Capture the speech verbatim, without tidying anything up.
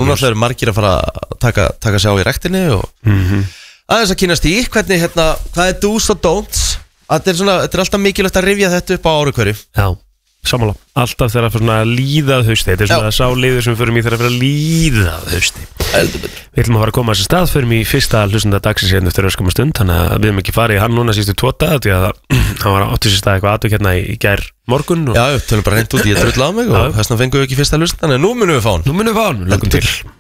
Núna það eru margir að fara að taka, taka sig á í rektinni og mm-hmm. aðeins að kynast í hvernig, hérna, hvað er do's og don'ts. Þetta er, svona, þetta er alltaf mikilvægt að rifja þetta upp á ári hverju. Já, sammála. Alltaf þegar að fyrir að líða hausti. Þetta er svona sá liður sem við förum í þegar að fyrir að líða hausti. Við ætlum að fara að koma að þessi stað, förum í fyrsta hlustanda dagsins hérna eftir öskama stund, þannig að við höfum ekki farið í hann núna sístu tvo daga, því að það var áttu sér stað eitthvað atvik hérna í gær morgun. Og... Já, tölum bara hreint út, ég drull á mig og þess vegna fengum við ekki fyrsta hlustanda, en nú munum við fá hann. Nú munum við fá hann, lögum til.